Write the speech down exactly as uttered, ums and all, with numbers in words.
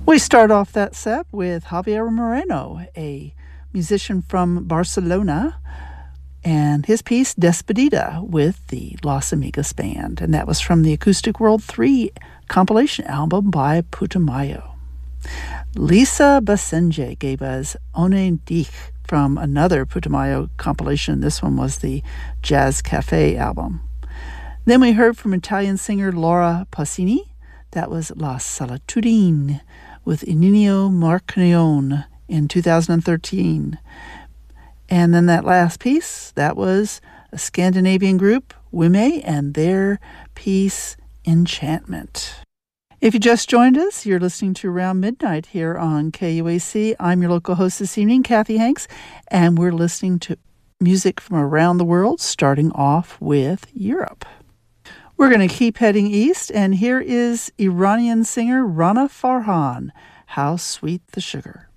We start off that set with Javier Moreno, a musician from Barcelona, and his piece Despedida with the Los Amigos Band. And that was from the Acoustic World three compilation album by Putumayo. Lisa Basenge gave us One Dich from another Putumayo compilation. This one was the Jazz Cafe album. Then we heard from Italian singer Laura Pausini. That was La Solitudine with Ennio Morricone in two thousand thirteen. And then that last piece, that was a Scandinavian group, Wime, and their piece, Enchantment. If you just joined us, you're listening to Around Midnight here on K U A C. I'm your local host this evening, Kathy Hanks, and we're listening to music from around the world, starting off with Europe. We're going to keep heading east, and here is Iranian singer Rana Farhan, How Sweet the Sugar.